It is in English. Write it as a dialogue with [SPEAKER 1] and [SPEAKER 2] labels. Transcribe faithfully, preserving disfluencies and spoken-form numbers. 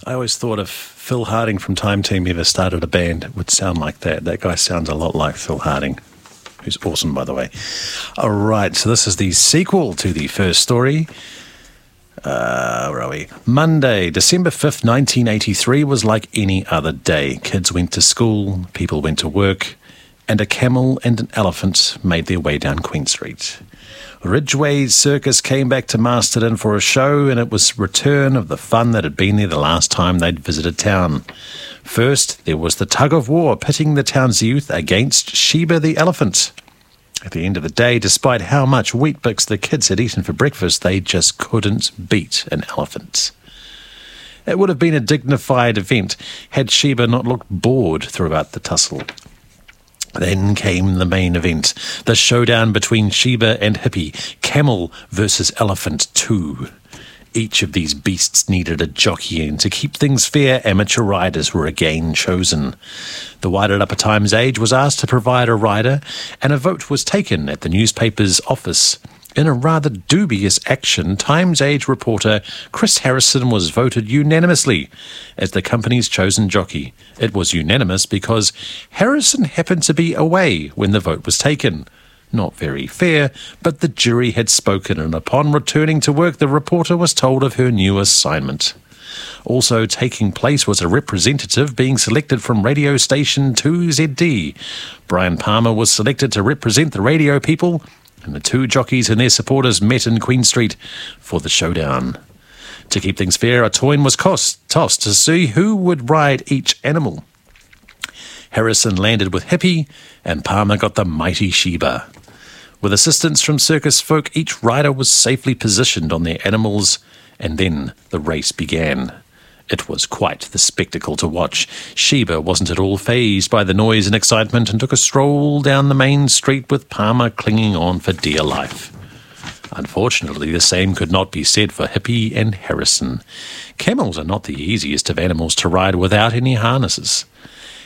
[SPEAKER 1] I always thought if Phil Harding from Time Team ever started a band, it would sound like that. That guy sounds a lot like Phil Harding, who's awesome, by the way. All right, so this is the sequel to the first story. Uh, where are we? Monday, December fifth, nineteen eighty-three was like any other day. Kids went to school, people went to work, and a camel and an elephant made their way down Queen Street. Ridgeway Circus came back to Masterton for a show, and it was return of the fun that had been there the last time they'd visited town. First, there was the tug-of-war pitting the town's youth against Sheba the elephant. At the end of the day, despite how much Weet-Bix the kids had eaten for breakfast, they just couldn't beat an elephant. It would have been a dignified event had Sheba not looked bored throughout the tussle. Then came the main event, the showdown between Sheba and Hippie, Camel versus Elephant two. Each of these beasts needed a jockey, and to keep things fair, amateur riders were again chosen. The Wairarapa Times Age was asked to provide a rider, and a vote was taken at the newspaper's office. In a rather dubious action, Times Age reporter Chris Harrison was voted unanimously as the company's chosen jockey. It was unanimous because Harrison happened to be away when the vote was taken. Not very fair, but the jury had spoken, and upon returning to work, the reporter was told of her new assignment. Also taking place was a representative being selected from radio station two Z D. Brian Palmer was selected to represent the radio people, and the two jockeys and their supporters met in Queen Street for the showdown. To keep things fair, a coin was cost, tossed to see who would ride each animal. Harrison landed with Hippie, and Palmer got the mighty Sheba. With assistance from circus folk, each rider was safely positioned on their animals, and then the race began. It was quite the spectacle to watch. Sheba wasn't at all fazed by the noise and excitement and took a stroll down the main street with Palmer clinging on for dear life. Unfortunately, the same could not be said for Hippie and Harrison. Camels are not the easiest of animals to ride without any harnesses.